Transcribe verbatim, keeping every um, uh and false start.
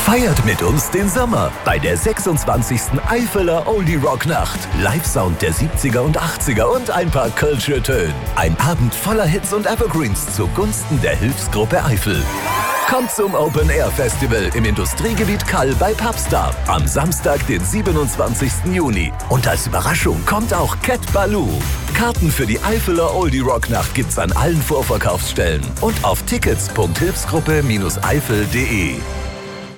Feiert mit uns den Sommer bei der sechsundzwanzigsten Eifeler Oldie Rock Nacht. Live-Sound der siebziger und achtziger und ein paar Kölsche Töne. Ein Abend voller Hits und Evergreens zugunsten der Hilfsgruppe Eifel. Kommt zum Open Air Festival im Industriegebiet Kall bei Pubstar am Samstag, den siebenundzwanzigsten Juni. Und als Überraschung kommt auch Cat Ballou. Karten für die Eifeler Oldie Rock Nacht gibt's an allen Vorverkaufsstellen und auf tickets punkt hilfsgruppe Bindestrich eifel punkt de.